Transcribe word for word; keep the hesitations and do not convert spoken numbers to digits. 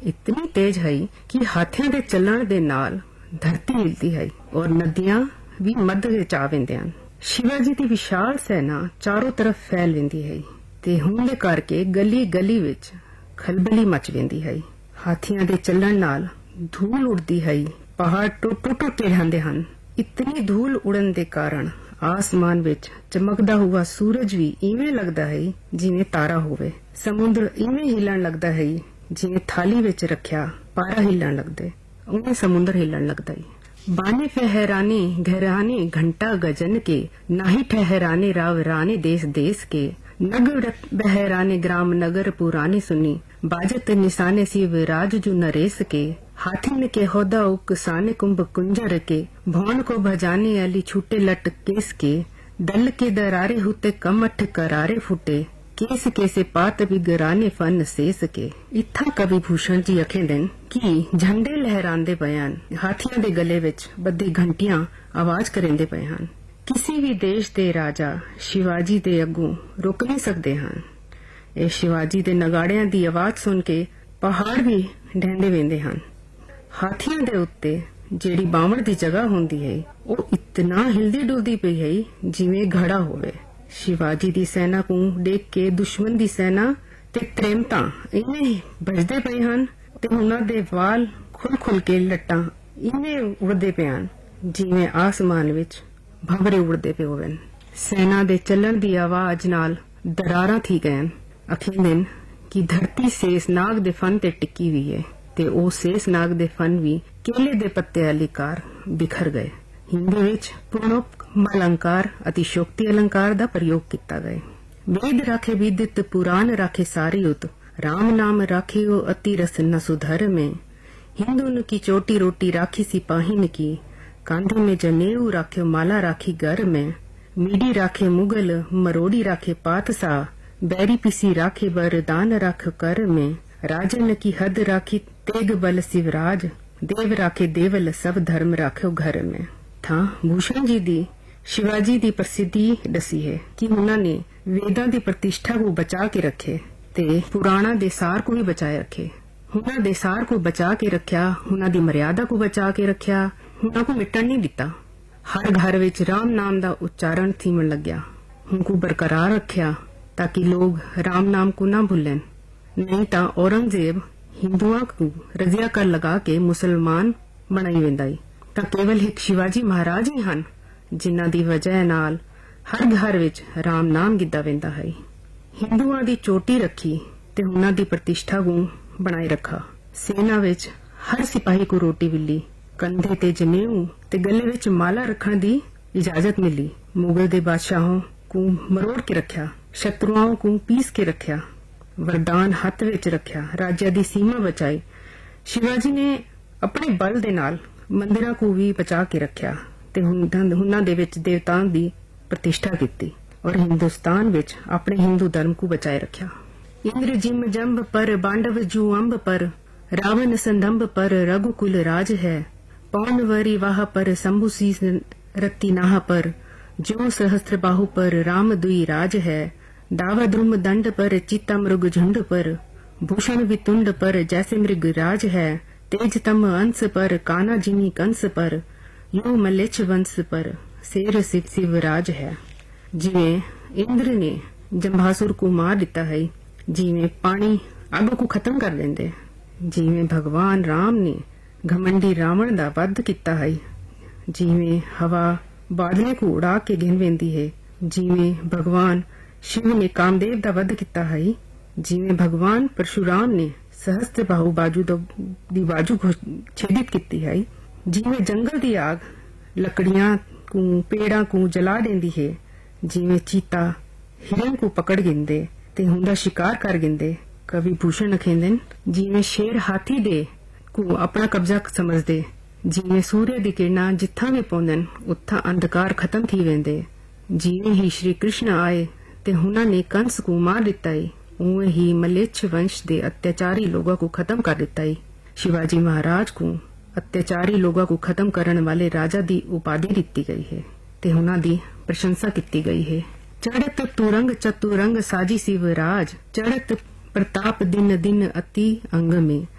इतनी तेज है कि हाथियों के चलण दे नाल धरती हिलती है और नदियां भी मध्य विच आ वेंदियां हन। शिवाजी की विशाल सेना चारों तरफ फैल वेंदी है ते हुण दे करके गली गली विच खलबली मच वेंदी है। हाथियों के चलण नाल धूल उड़दी है, पहाड़ टुट टुट के जांदे हन। इतनी धूल उड़न के कारण आसमान विच चमकदा हुआ सूरज भी इवें लगदा है जिवें तारा होवे। समुद्र इवें हिलण लगदा है जिवें थाली विच रखिया पारा हिलण लगदे, उवें समुद्र हिलण लगदा है। बाने फहराने घराने घंटा गजन के, नाही ठहराने राव राने देश देश के, नगर बहराने ग्राम नगर पुराने सुनी, बाजत निशाने शिव राज जु नरेश के, हाथिन के होदा उकसाने कुंभ कुंजर के, भौन को भजाने अली छूटे लट केस के, दल के दरारे हुते कमठ करारे फुटे, केस केसे पात बिगराने फन सेस के। इत्था कवि भूषण जी अखेंदे कि झंडे लहरांदे पए हन, हाथियां दे गले विच बद्धी घंटियां आवाज करेंदे पए हन। किसी भी देश दे राजा शिवाजी दे अगों रुक नहीं सकदे हन। ए शिवाजी दे नगाड़ियां दी आवाज सुन के पहाड़ भी ढहंदे वेंदे हन। हाथियां दे उत्ते जेड़ी बावण दी जगह होंदी है वो इतना हिलदी डुलदी पई है जिवें घड़ा होवे। शिवाजी दी सेना को देख के दुश्मन दी सेना ते त्रेमता इवें भजदे पए हन ते उन्हां दे वाल खुल खुल के लट्टां इवें उड़दे पे हन जिवें आसमान विच भंवरे उड़दे पे होवन। सेना दे चलण दी आवाज नाल दरारां थी गए। अखेंदे कि धरती शेषनाग दे फन ते टिकी हुई है ते ओ शेषनाग दे फन भी केले दे पत्ते अलिकार बिखर गए। हिंदी विच पूर्णोपम अलंकार अतिशोक्ति अलंकार दा प्रयोग किया गया। वेद राखे विदित पुराण राखे सारी उत, राम नाम राखे ओ अति रस न सुधर में, हिंदुन की चोटी रोटी राखी सिपाहीन की, कांधे में जनेऊ राखे माला राखी घर में, मीडी राखे मुगल मरोड़ी राखे पातसा, बैरी पिसी राखे बरदान राख कर में, राजन की हद राखी तेग बल शिवराज, देव राखे देवल सब धर्म राखो घर में। था भूषण जी दी शिवाजी दी प्रसिद्धि दसी है कि उन्होंने वेदां दी प्रतिष्ठा को बचा के रखे ते पुराणा दे सार को भी बचाए रखे। उन्हां दे सार को बचा के रखिया, उन्हां दी मर्यादा को बचा के रखिया, उन्हां को मिटन नहीं दिता। हर घर विच राम नाम दा उच्चारण थीमन लग्या, उनको बरकरार रखिया ताकि लोग राम नाम को ना भूलें। नहीं ता औरंगजेब हिंदुआ को रजिया कर लगा के मुसलमान बनाई वेंदाई। ਤਾਂ ਕੇਵਲ ਇੱਕ शिवाजी महाराज ही ਹਨ जिन्हां दी वजह नाल हर घर विच राम नाम गिद्दा वेंदा है। हिंदुआं दी चोटी रखी ते उन्हां दी प्रतिष्ठा को बनाए रखा। सेना विच हर सिपाही को रोटी मिली, कंधे ते जनेऊ ते गले विच माला रखण दी इजाजत मिली। मुगल दे बादशाहों को मरोड़ के रखिया, शत्रुओं को पीस के रखिया, वरदान हथ विच रखिया, राज्य दी सीमा बचाई। शिवाजी ने अपने बल दे नाल मंदिरां को भी बचा के रखिया ते हुणां दे विच देवतां दी प्रतिष्ठा कीती और हिंदुस्तान विच अपने हिंदू धर्म को बचाए रखिया। इंद्र जिम जंब पर बांडव जू अम्ब पर, रावण संदंभ पर रघुकुल राज है, पौन वरी वाह पर शंभु शीस रत्ती नाह पर, जो सहस्त्र बाहु पर राम दुई राज है, दावा द्रुम दंड पर चिता मृग झुंड पर, भूषण वितुंड पर जैसे मृग राज है, तेज तम अंश पर काना जिनी कंस पर, यो मलेच्छ वंश पर शेर शिव शिवराज है। जिवें इंद्र ने जंभासुर को मार दिता है, जिवें पानी अग को खत्म कर देंदे, जिवें भगवान राम ने घमंडी रावण दा वध किता है, जिवें हवा बादलों को उड़ा के गिन वेंदी है, जिवें भगवान शिव ने कामदेव दा वध किता है, जिवें भगवान परशुराम ने सहस्त्र बाहु बाजू दी बाजू को छेदित की है, जिवें जंगल दी आग लकड़ियां को पेड़ा को जला देंदी है, जिवें चीता हिरन को पकड़ गिंदे ते हुंदा शिकार कर गिंदे। कवि भूषण अखेंदे जिवें शेर हाथी दे को अपना कब्जा समझदे, जिवें सूर्य दी किरणां जिथा भी पौंदन उत्था अंधकार खत्म थी वेंदे, जिवें ही श्री कृष्ण आए ते हुणां ने कंस को मार दिता है, उवें ही मलेच्छ वंश दे अत्याचारी लोगों को खत्म कर दिता है। शिवाजी महाराज को अत्याचारी लोगों को खत्म करने वाले राजा दी उपाधि दी गई है ते उन्हां दी प्रशंसा की गई है। चढ़त तुरंग चतुरंग साजी शिवराज, चढ़त प्रताप दिन दिन अति अंग में,